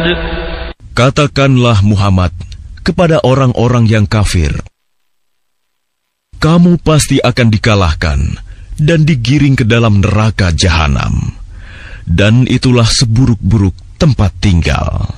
Katakanlah Muhammad kepada orang-orang yang kafir, kamu pasti akan dikalahkan dan digiring ke dalam neraka jahanam, dan itulah seburuk-buruk tempat tinggal.